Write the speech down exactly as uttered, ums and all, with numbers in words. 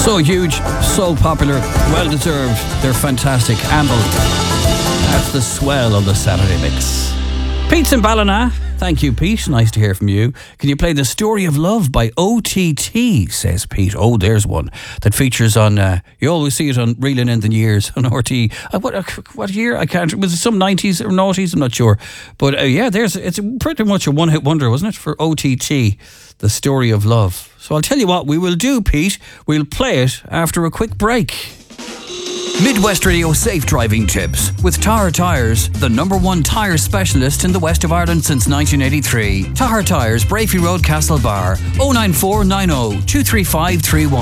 So huge, so popular, well deserved. They're fantastic. Amble. That's the swell of the Saturday mix. Pete's in Ballina. Thank you, Pete. Nice to hear from you. Can you play The Story of Love by O T T, says Pete. Oh, there's one that features on, uh, you always see it on Reeling in the Years on R T E. Uh, what, uh, what year? I can't, was it some nineties or noughties? I'm not sure. But uh, yeah, there's it's pretty much a one-hit wonder, wasn't it, for O T T, The Story of Love. So I'll tell you what we will do, Pete. We'll play it after a quick break. Midwest Radio Safe Driving Tips with Tahar Tyres, the number one tyre specialist in the west of Ireland since nineteen eighty-three. Tahar Tyres, Brafey Road, Castlebar, oh nine four nine oh two three five three one.